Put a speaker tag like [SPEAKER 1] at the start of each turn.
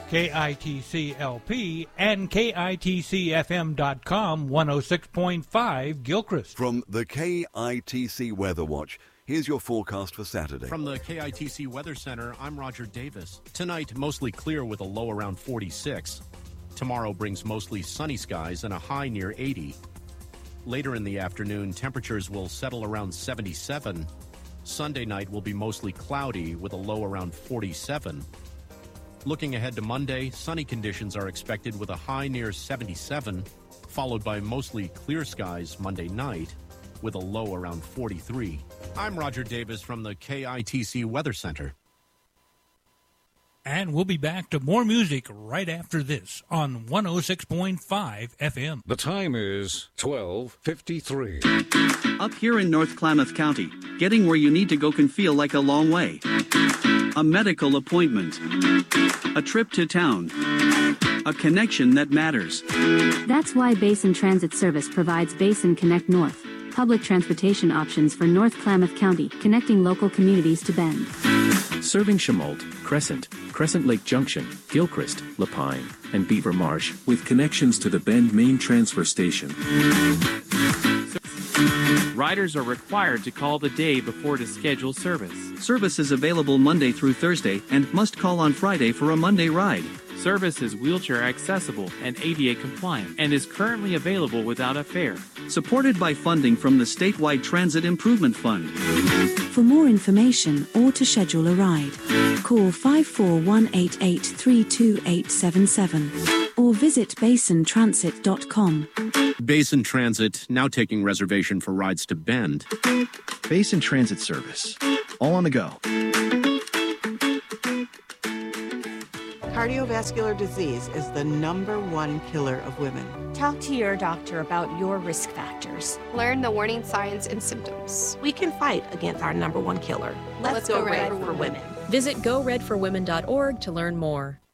[SPEAKER 1] KITC-LP and KITCFM.com 106.5 Gilchrist.
[SPEAKER 2] From the KITC Weather Watch, here's your forecast for Saturday.
[SPEAKER 3] From the KITC Weather Center, I'm Roger Davis. Tonight, mostly clear with a low around 46. Tomorrow brings mostly sunny skies and a high near 80. Later in the afternoon, temperatures will settle around 77. Sunday night will be mostly cloudy with a low around 47. Looking ahead to Monday, sunny conditions are expected with a high near 77, followed by mostly clear skies Monday night with a low around 43. I'm Roger Davis from the KITC Weather Center.
[SPEAKER 1] And we'll be back to more music right after this on 106.5 FM.
[SPEAKER 4] The time is 12:53.
[SPEAKER 5] Up here in North Klamath County, getting where you need to go can feel like a long way. A medical appointment, a trip to town, a connection that matters.
[SPEAKER 6] That's why Basin Transit Service provides Basin Connect North, public transportation options for North Klamath County, connecting local communities to Bend.
[SPEAKER 7] Serving Chemolt, Crescent, Crescent Lake Junction, Gilchrist, Lapine, and Beaver Marsh, with connections to the Bend main transfer station.
[SPEAKER 8] Riders are required to call the day before to schedule service.
[SPEAKER 5] Service is available Monday through Thursday and must call on Friday for a Monday ride.
[SPEAKER 8] Service is wheelchair accessible and ADA compliant and is currently available without a fare.
[SPEAKER 5] Supported by funding from the Statewide Transit Improvement Fund.
[SPEAKER 9] For more information or to schedule a ride, call 54188328877 or visit basintransit.com.
[SPEAKER 3] Basin Transit now taking reservation for rides to Bend.
[SPEAKER 10] Basin Transit Service. All on the go.
[SPEAKER 11] Cardiovascular disease is the #1 killer of women.
[SPEAKER 12] Talk to your doctor about your risk factors.
[SPEAKER 13] Learn the warning signs and symptoms.
[SPEAKER 11] We can fight against our #1 killer. Let's go red for women.
[SPEAKER 14] Visit GoRedForWomen.org to learn more.